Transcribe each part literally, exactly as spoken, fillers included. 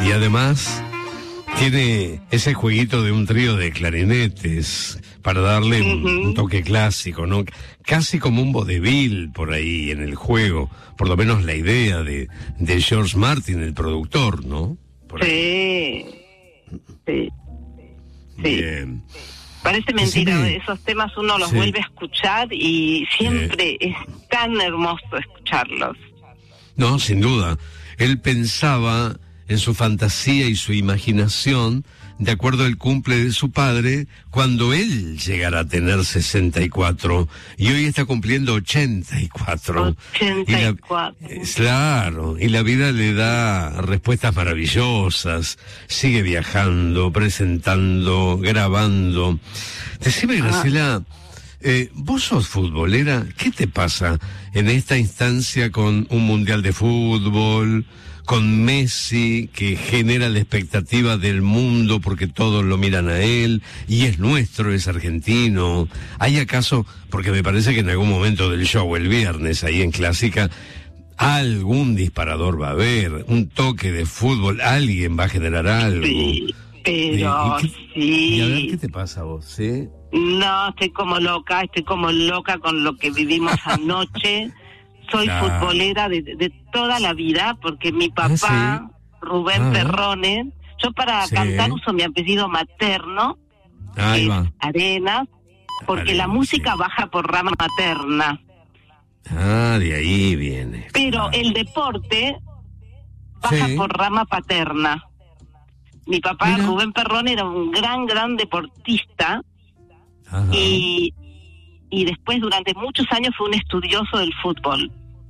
Y además tiene ese jueguito de un trío de clarinetes para darle un, uh-huh. un toque clásico, ¿no? Casi como un vodevil por ahí en el juego, por lo menos la idea de, de George Martin, el productor, ¿no? Por sí, sí, sí. Bien. Parece mentira, sí. Esos temas uno los sí. vuelve a escuchar y siempre sí. es tan hermoso escucharlos. No, sin duda. Él pensaba en su fantasía y su imaginación, de acuerdo al cumple de su padre, cuando él llegara a tener sesenta y cuatro, y hoy está cumpliendo ochenta y cuatro. ochenta y cuatro. Y la, claro, y la vida le da respuestas maravillosas, sigue viajando, presentando, grabando. Decime, Graciela, eh, vos sos futbolera, ¿qué te pasa en esta instancia con un mundial de fútbol, con Messi, que genera la expectativa del mundo porque todos lo miran a él, y es nuestro, es argentino? ¿Hay acaso, porque me parece que en algún momento del show, el viernes, ahí en Clásica, algún disparador va a haber, un toque de fútbol, alguien va a generar algo? Sí, pero ¿Y, y sí. Y a ver, ¿qué te pasa a vos, sí? No, estoy como loca, estoy como loca con lo que vivimos anoche. Soy claro. futbolera de, de toda la vida, porque mi papá, ah, ¿sí? Rubén ah, Perrone, yo para sí. cantar uso mi apellido materno, Ahí que va. es Arenas, porque Arenas, la música sí. baja por rama materna. Ah, de ahí viene. Pero claro. el deporte baja sí. por rama paterna. Mi papá, Mira. Rubén Perrone, era un gran, gran deportista. Ajá. y y después durante muchos años fue un estudioso del fútbol.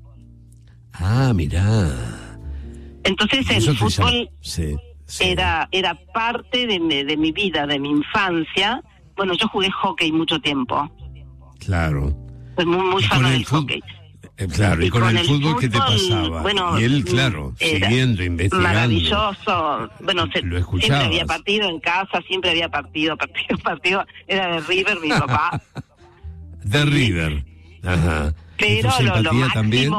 Ah, mirá. Entonces el fútbol sí, sí. era era parte de mi, de mi vida, de mi infancia. Bueno, yo jugué hockey mucho tiempo. Claro. Soy muy, muy fan del hockey. Eh, claro, y, y con, con el, el fútbol, fútbol, ¿qué te pasaba? Bueno, y él, claro, siguiendo, investigando. Maravilloso. Bueno, se, lo escuchabas. Siempre había partido en casa, siempre había partido, partido, partido. Era de River, mi papá. De River. Ajá. Pero lo, lo máximo... también?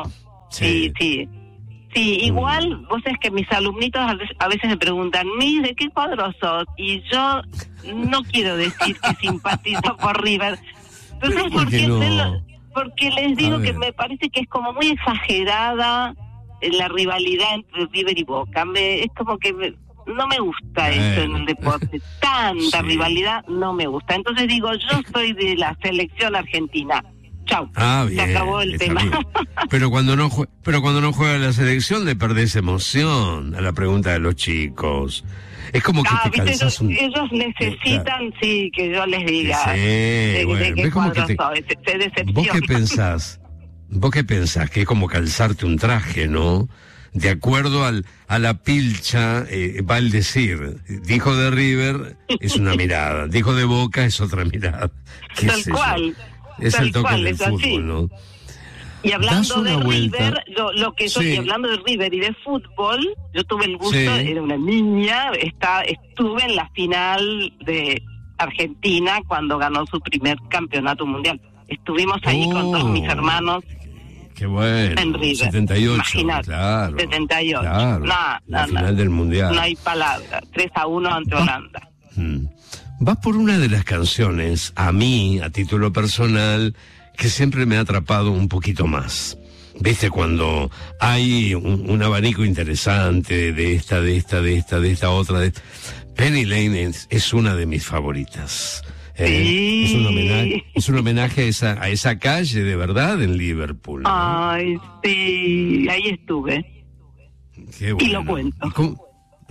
Sí, sí. Sí, igual, mm. vos sabés que mis alumnitos a veces, a veces me preguntan, Miss, ¿de qué cuadro sos? Y yo no quiero decir que simpatizo por River. Entonces, ¿por porque, no? lo, porque les digo que me parece que es como muy exagerada la rivalidad entre River y Boca. Me, es como que me, no me gusta bueno. eso en el deporte. Tanta sí. rivalidad no me gusta. Entonces digo, yo soy de la selección argentina. Chau, ah, bien, se acabó el tema. Pero cuando no jue- pero cuando no juega la selección le perdés emoción a la pregunta de los chicos. Es como que ah, te ¿viste? calzás un... Ellos necesitan, eh, sí, que yo les diga sí, de, bueno, de qué como cuadro que te... soy, se, se decepcionan. ¿Vos qué pensás? ¿Vos qué pensás? Que es como calzarte un traje, ¿no? De acuerdo al a la pilcha, eh, va el decir. Dijo de River, es una mirada. Dijo de Boca, es otra mirada. ¿Qué Tal sé cual. yo? Es Tal el toque cual, del fútbol, así. ¿No? Y hablando de vuelta. River, lo, lo que yo, sí. y hablando de River y de fútbol, yo tuve el gusto, sí. era una niña, está, estuve en la final de Argentina cuando ganó su primer campeonato mundial. Estuvimos ahí oh, con todos mis hermanos. Qué bueno. En River. setenta y ocho, Imaginate, claro. setenta y ocho. Claro, no, la no, final no, del mundial. No hay palabra. tres a uno ante Va, Holanda. Hmm. Vas por una de las canciones, a mí, a título personal, que siempre me ha atrapado un poquito más. ¿Viste? Cuando hay un, un abanico interesante de esta, de esta, de esta, de esta otra. De... Penny Lane es, es una de mis favoritas. Eh, sí. es un homenaje, es un homenaje a esa, a esa calle de verdad en Liverpool, ¿no? Ay, sí, ahí estuve. Qué bueno. Y lo cuento. ¿Cómo?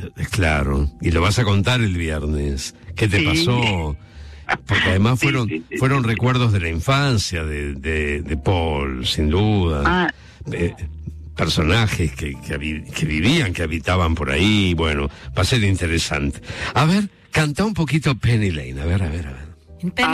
Claro, y lo vas a contar el viernes. ¿Qué te sí. pasó? Porque además fueron sí, sí, sí, fueron sí, recuerdos de la infancia de, de, de Paul, sin duda. Ah. Eh, personajes que, que, que vivían, que habitaban por ahí. Bueno, va a ser interesante. A ver, canta un poquito Penny Lane. A ver, a ver, a ver. In Penny